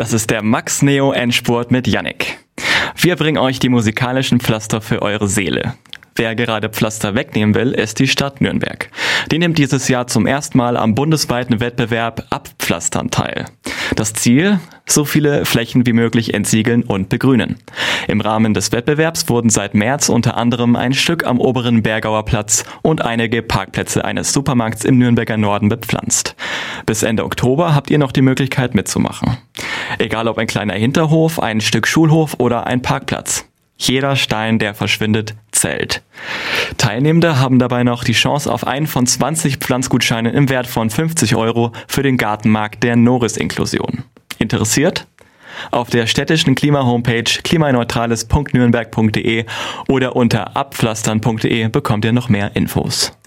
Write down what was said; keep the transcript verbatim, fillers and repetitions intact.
Das ist der Max Neo Endspurt mit Yannick. Wir bringen euch die musikalischen Pflaster für eure Seele. Wer gerade Pflaster wegnehmen will, ist die Stadt Nürnberg. Die nimmt dieses Jahr zum ersten Mal am bundesweiten Wettbewerb Abpflastern teil. Das Ziel? So viele Flächen wie möglich entsiegeln und begrünen. Im Rahmen des Wettbewerbs wurden seit März unter anderem ein Stück am oberen Bergauer Platz und einige Parkplätze eines Supermarkts im Nürnberger Norden bepflanzt. Bis Ende Oktober habt ihr noch die Möglichkeit mitzumachen. Egal ob ein kleiner Hinterhof, ein Stück Schulhof oder ein Parkplatz. Jeder Stein, der verschwindet, zählt. Teilnehmende haben dabei noch die Chance auf einen von zwanzig Pflanzgutscheinen im Wert von fünfzig Euro für den Gartenmarkt der Noris-Inklusion. Interessiert? Auf der städtischen Klima-Homepage klimaneutrales punkt nürnberg punkt de oder unter abpflastern punkt de bekommt ihr noch mehr Infos.